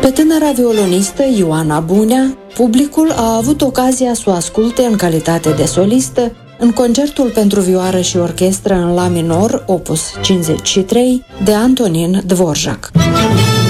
Pe tânăra violonistă Ioana Bunea, publicul a avut ocazia să o asculte în calitate de solistă în concertul pentru vioară și orchestră în la minor, opus 53, de Antonin Dvorak.